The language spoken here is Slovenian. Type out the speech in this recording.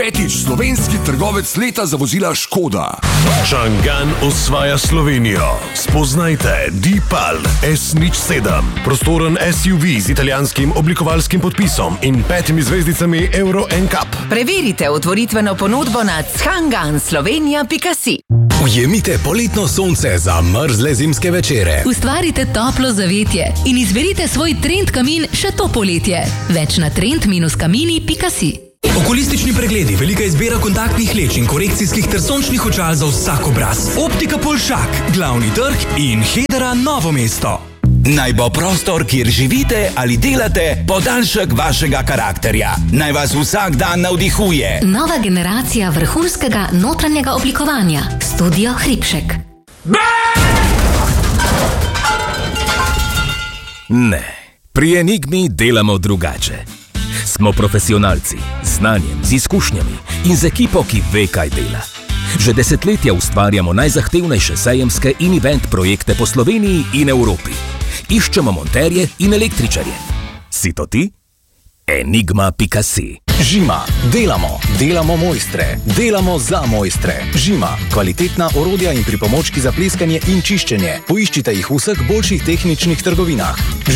Petič, slovenski trgovec leta za vozila Škoda. Changan osvaja Slovenijo. Spoznajte Deepal S07. Prostoren SUV z italijanskim oblikovalskim podpisom in 5 zvezdicami Euro NCAP. Preverite otvoritveno ponudbo na changanslovenia.si. Ujemite poletno sonce za mrzle zimske večere. Ustvarite toplo zavetje in izberite svoj trend kamin še to poletje. Več na trend-kamini.si. Okulistični pregledi, velika izbira kontaktnih leč in korekcijskih ter sončnih očal za vsak obraz. Optika Polšak, Glavni trg in Hedera Novo mesto. Naj bo prostor, kjer živite ali delate, podaljšek vašega karakterja. Naj vas vsak dan navdihuje. Nova generacija vrhunskega notranjega oblikovanja. Studio Hribšek. Ne, pri Enigmi delamo drugače. Smo profesionalci, z znanjem, z izkušnjami in z ekipo, ki ve, kaj dela. Že desetletja ustvarjamo najzahtevnejše sejemske in event projekte po Sloveniji in Evropi. Iščemo monterje in električarje. Si to ti? Enigma.si. Žima. Delamo mojstre. Delamo za mojstre. Žima. Kvalitetna orodja in pripomočki za pleskanje in čiščenje. Poiščite jih v vseh boljših tehničnih trgovinah.